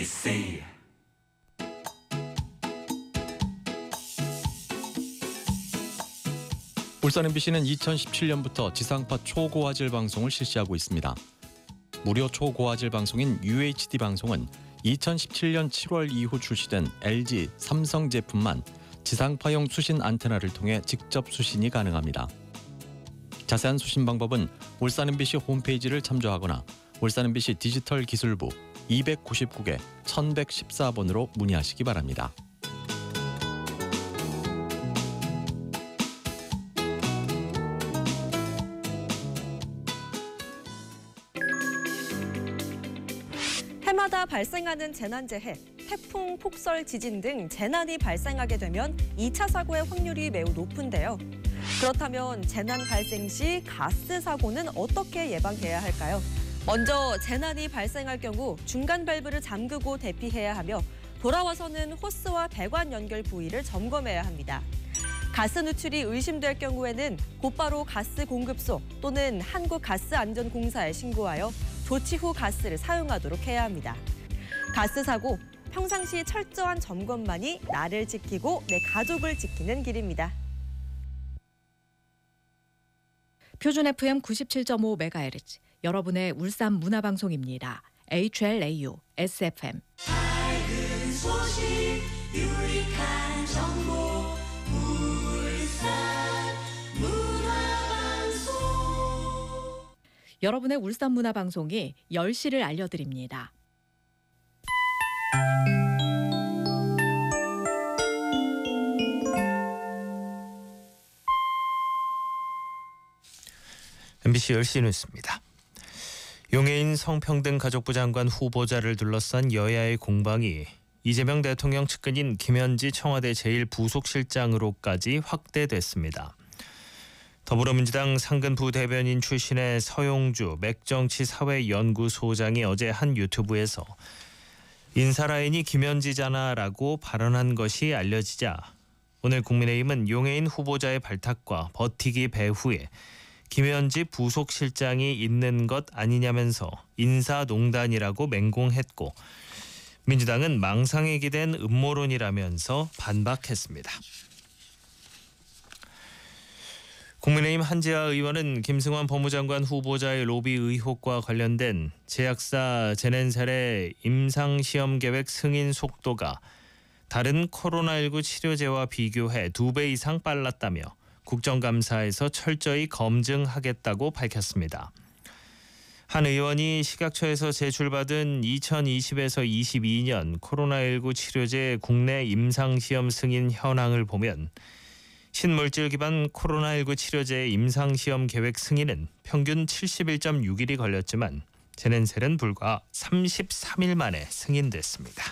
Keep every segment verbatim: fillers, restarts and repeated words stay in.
울산 엠비씨는 이천십칠 년부터 지상파 초고화질 방송을 실시하고 있습니다. 무료 초고화질 방송인 유에이치디 방송은 이천십칠 년 칠월 이후 출시된 엘지, 삼성 제품만 지상파용 수신 안테나를 통해 직접 수신이 가능합니다. 자세한 수신 방법은 울산 엠비씨 홈페이지를 참조하거나 울산 엠비씨 디지털 기술부 이백구십구 개 천백십사 번으로 문의하시기 바랍니다. 해마다 발생하는 재난재해, 태풍, 폭설, 지진 등 재난이 발생하게 되면 이 차 사고의 확률이 매우 높은데요. 그렇다면 재난 발생 시 가스 사고는 어떻게 예방해야 할까요? 먼저 재난이 발생할 경우 중간 밸브를 잠그고 대피해야 하며 돌아와서는 호스와 배관 연결 부위를 점검해야 합니다. 가스 누출이 의심될 경우에는 곧바로 가스 공급소 또는 한국가스안전공사에 신고하여 조치 후 가스를 사용하도록 해야 합니다. 가스 사고, 평상시 철저한 점검만이 나를 지키고 내 가족을 지키는 길입니다. 표준 에프엠 구십칠 점 오 메가헤르츠, 여러분의 울산 문화방송입니다. 에이치엘에이유, 에스에프엠. 밝은 소식, 유익한 정보, 울산 문화방송. 여러분의 울산 문화방송이 열 시를 알려드립니다. 엠비씨 열 시 뉴스입니다. 용해인 성평등 가족부 장관 후보자를 둘러싼 여야의 공방이 이재명 대통령 측근인 김현지 청와대 제일 부속실장으로까지 확대됐습니다. 더불어민주당 상근 부대변인 출신의 서용주 맥정치사회연구소장이 어제 한 유튜브에서 인사라인이 김현지잖아라고 발언한 것이 알려지자 오늘 국민의힘은 용해인 후보자의 발탁과 버티기 배후에 김현지 부속실장이 있는 것 아니냐면서 인사농단이라고 맹공했고 민주당은 망상에 기댄 음모론이라면서 반박했습니다. 국민의힘 한지아 의원은 김승환 법무장관 후보자의 로비 의혹과 관련된 제약사 제넨셀의 임상시험 계획 승인 속도가 다른 코로나십구 치료제와 비교해 두 배 이상 빨랐다며 국정감사에서 철저히 검증하겠다고 밝혔습니다. 한 의원이 식약처에서 제출받은 이천이십에서 이십이 년 코로나십구 치료제 국내 임상시험 승인 현황을 보면 신물질 기반 코로나십구 치료제의 임상시험 계획 승인은 평균 칠십일 점 육 일이 걸렸지만 제넨셀은 불과 삼십삼 일 만에 승인됐습니다.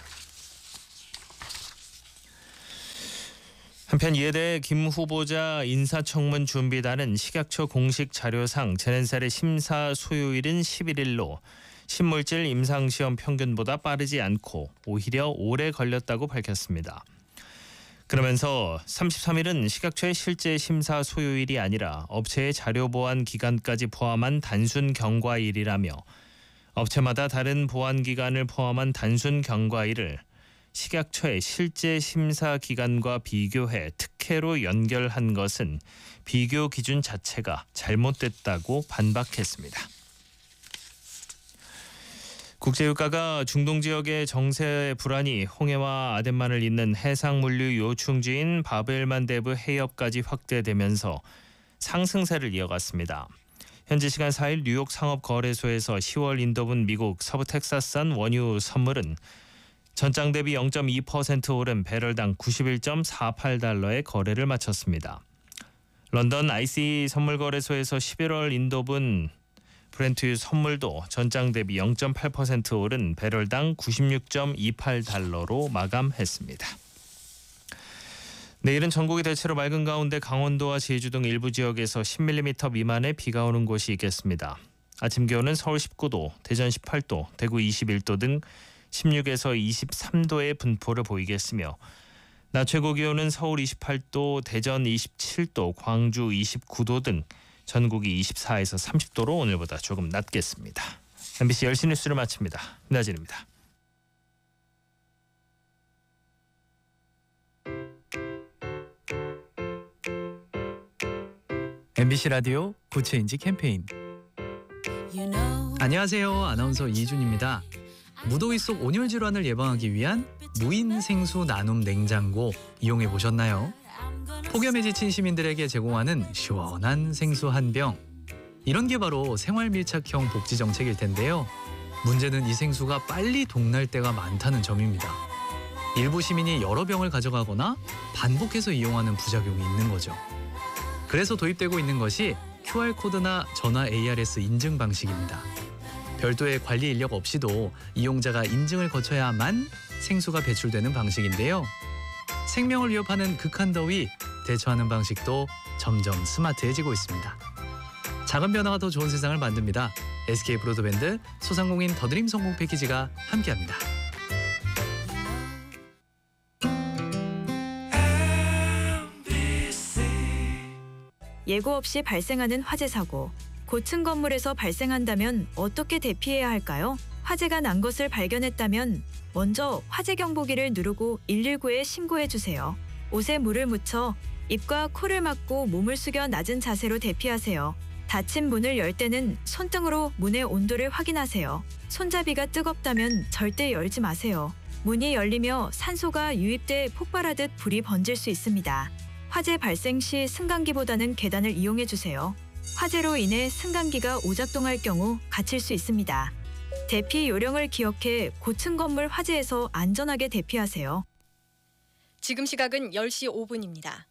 한편 이에 대해 김 후보자 인사청문 준비단은 식약처 공식 자료상 제넨셀의 심사 소요일은 십일 일로 신물질 임상시험 평균보다 빠르지 않고 오히려 오래 걸렸다고 밝혔습니다. 그러면서 삼십삼 일은 식약처의 실제 심사 소요일이 아니라 업체의 자료 보완 기간까지 포함한 단순 경과일이라며 업체마다 다른 보완 기간을 포함한 단순 경과일을 식약처의 실제 심사 기간과 비교해 특혜로 연결한 것은 비교 기준 자체가 잘못됐다고 반박했습니다. 국제유가가 중동 지역의 정세 불안이 홍해와 아덴만을 잇는 해상물류 요충지인 바벨만데브 해협까지 확대되면서 상승세를 이어갔습니다. 현지 시간 사 일 뉴욕 상업거래소에서 시월 인도분 미국 서부 텍사스산 원유 선물은 전장 대비 영 점 이 퍼센트 오른 배럴당 구십일 점 사팔 달러에 거래를 마쳤습니다. 런던 아이씨 선물거래소에서 십일월 인도분 브렌트유 선물도 전장 대비 영 점 팔 퍼센트 오른 배럴당 구십육 점 이팔 달러로 마감했습니다. 내일은 전국이 대체로 맑은 가운데 강원도와 제주 등 일부 지역에서 십 밀리미터 미만의 비가 오는 곳이 있겠습니다. 아침 기온은 서울 십구 도, 대전 십팔 도, 대구 이십일 도 등 십육에서 이십삼 도의 분포를 보이겠으며 낮 최고 기온은 서울 이십팔 도, 대전 이십칠 도, 광주 이십구 도 등 전국이 이십사에서 삼십 도로 오늘보다 조금 낮겠습니다. 엠비씨 열 시 뉴스를 마칩니다. 김나진입니다. 엠비씨 라디오 구체인지 캠페인. 안녕하세요. 아나운서 이준입니다. 무더위 속 온열 질환을 예방하기 위한 무인 생수 나눔 냉장고 이용해 보셨나요? 폭염에 지친 시민들에게 제공하는 시원한 생수 한 병. 이런 게 바로 생활 밀착형 복지 정책일 텐데요. 문제는 이 생수가 빨리 동날 때가 많다는 점입니다. 일부 시민이 여러 병을 가져가거나 반복해서 이용하는 부작용이 있는 거죠. 그래서 도입되고 있는 것이 큐알코드나 전화 에이아르에스 인증 방식입니다. 별도의 관리 인력 없이도 이용자가 인증을 거쳐야만 생수가 배출되는 방식인데요. 생명을 위협하는 극한 더위 대처하는 방식도 점점 스마트해지고 있습니다. 작은 변화가 더 좋은 세상을 만듭니다. 에스케이 브로드밴드 소상공인 더드림 성공 패키지가 함께합니다. 예고 없이 발생하는 화재 사고. 고층 건물에서 발생한다면 어떻게 대피해야 할까요? 화재가 난 것을 발견했다면 먼저 화재 경보기를 누르고 일일구에 신고해 주세요. 옷에 물을 묻혀 입과 코를 막고 몸을 숙여 낮은 자세로 대피하세요. 닫힌 문을 열 때는 손등으로 문의 온도를 확인하세요. 손잡이가 뜨겁다면 절대 열지 마세요. 문이 열리며 산소가 유입돼 폭발하듯 불이 번질 수 있습니다. 화재 발생 시 승강기보다는 계단을 이용해 주세요. 화재로 인해 승강기가 오작동할 경우 갇힐 수 있습니다. 대피 요령을 기억해 고층 건물 화재에서 안전하게 대피하세요. 지금 시각은 열 시 오 분입니다.